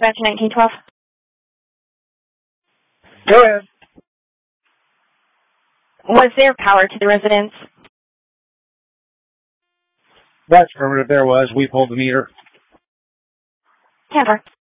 dispatch 1912. Go ahead. Was there power to the residence? That's affirmative. There was. We pulled the meter. 10-4.